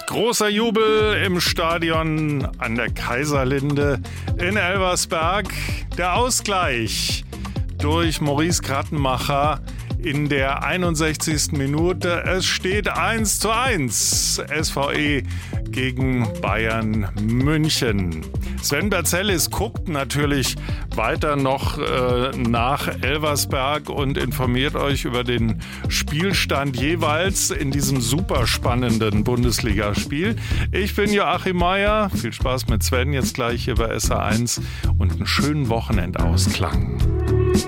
Großer Jubel im Stadion an der Kaiserlinde in Elversberg. Der Ausgleich durch Maurice Grattenmacher in der 61. Minute. Es steht 1:1. SVE gegen Bayern München. Sven Berzellis guckt natürlich weiter noch nach Elversberg und informiert euch über den Spielstand jeweils in diesem super spannenden Bundesligaspiel. Ich bin Joachim Meier. Viel Spaß mit Sven jetzt gleich hier bei SA1 und einen schönen Wochenendausklang.